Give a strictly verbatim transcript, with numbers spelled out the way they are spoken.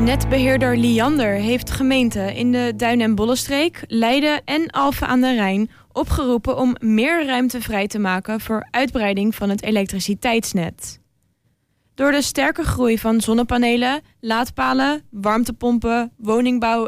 Netbeheerder Liander heeft gemeenten in de Duin- en Bollenstreek, Leiden en Alphen aan den Rijn opgeroepen om meer ruimte vrij te maken voor uitbreiding van het elektriciteitsnet. Door de sterke groei van zonnepanelen, laadpalen, warmtepompen, woningbouw